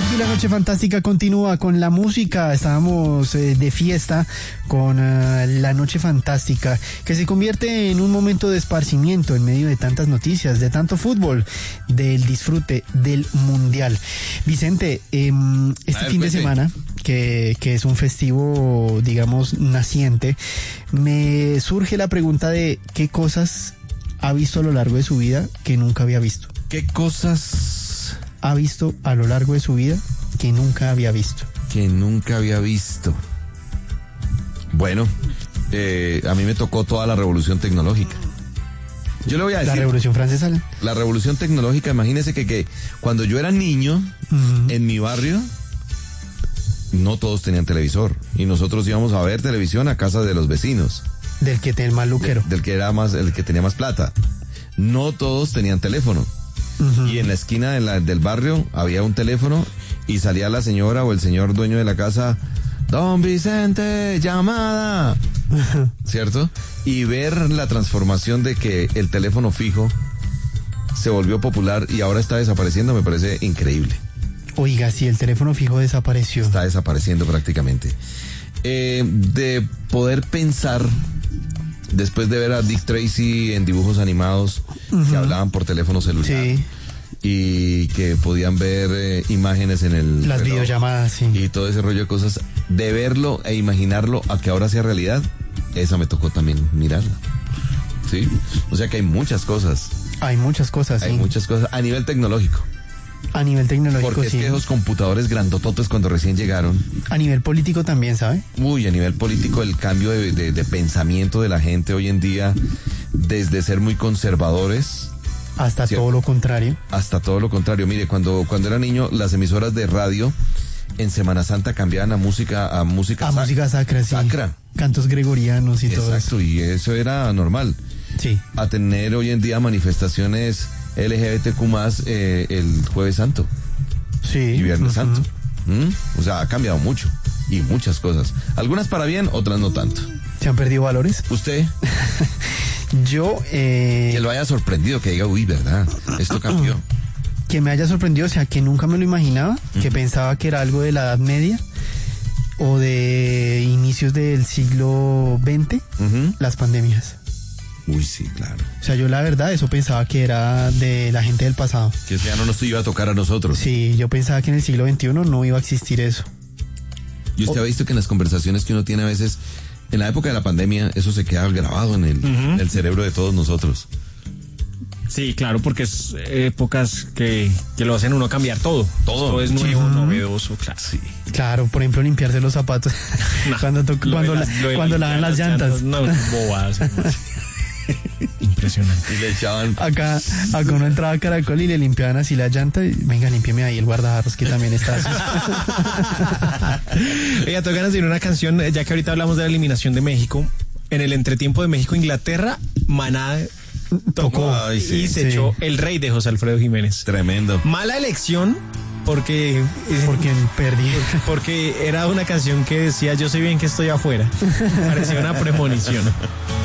Aquí la noche fantástica continúa con la música. Estábamos de fiesta con la noche fantástica, que se convierte en un momento de esparcimiento en medio de tantas noticias, de tanto fútbol, del disfrute del mundial. Vicente, este fin de semana, que es un festivo, digamos, naciente, me surge la pregunta de qué cosas ha visto a lo largo de su vida que nunca había visto. ¿Qué cosas ha visto a lo largo de su vida que nunca había visto? Que nunca había visto. Bueno, a mí me tocó toda la revolución tecnológica. Yo le voy a decir. La Revolución Francesa. La revolución tecnológica, imagínese que cuando yo era niño, en mi barrio, no todos tenían televisor. Y nosotros íbamos a ver televisión a casa de los vecinos. Del que tenía el más luquero. Del que era más, el que tenía más plata. No todos tenían teléfono. Y en la esquina del barrio había un teléfono y salía la señora o el señor dueño de la casa, Don Vicente, llamada, ¿cierto? Y ver la transformación de que el teléfono fijo se volvió popular y ahora está desapareciendo me parece increíble. Oiga, si el teléfono fijo desapareció. Está desapareciendo prácticamente. De poder pensar, después de ver a Dick Tracy en dibujos animados que hablaban por teléfono celular, sí, y que podían ver imágenes en las reloj, videollamadas, sí, y todo ese rollo de cosas, de verlo e imaginarlo a que ahora sea realidad, esa me tocó también mirarla. Sí, o sea que hay muchas cosas. Hay muchas cosas, hay muchas cosas a nivel tecnológico. A nivel tecnológico, porque sí. Es que esos computadores grandototes cuando recién llegaron. A nivel político también, ¿sabe? Uy, a nivel político el cambio de pensamiento de la gente hoy en día, desde ser muy conservadores. Hasta ¿cierto? Todo lo contrario. Hasta todo lo contrario. Mire, cuando era niño, las emisoras de radio en Semana Santa cambiaban a música música sacra, sí. Sacra. Cantos gregorianos y todo eso. Exacto, y eso era normal. Sí. A tener hoy en día manifestaciones LGBTQ+, el Jueves Santo. Sí. Y Viernes Santo. O sea, ha cambiado mucho. Y muchas cosas. Algunas para bien, otras no tanto. ¿Se han perdido valores? ¿Usted? Yo, que lo haya sorprendido, que diga, uy, ¿verdad? Esto cambió. Que me haya sorprendido, o sea, que nunca me lo imaginaba, que pensaba que era algo de la Edad Media o de inicios del siglo XX, las pandemias. Uy, sí, claro. O sea, yo la verdad, eso pensaba que era de la gente del pasado. Que ya no nos iba a tocar a nosotros. Sí, yo pensaba que en el siglo XXI no iba a existir eso. Y usted ha visto que en las conversaciones que uno tiene a veces, en la época de la pandemia, eso se queda grabado en el cerebro de todos nosotros. Sí, claro, porque es épocas que lo hacen uno cambiar todo. Todo es nuevo, novedoso, claro. Sí. Claro, por ejemplo, limpiarse los zapatos cuando lavan las llantas. No, bobadas. Impresionante. Y le echaban. Acá uno entraba a Caracol y le limpiaban así la llanta y venga, límpieme ahí el guardajarros que también está así. Oiga, tengo ganas de ir a una canción, ya que ahorita hablamos de la eliminación de México. En el entretiempo de México-Inglaterra, Maná tocó y se echó El Rey de José Alfredo Jiménez. Tremendo. Mala elección porque perdí. Porque era una canción que decía yo sé bien que estoy afuera. Parecía una premonición.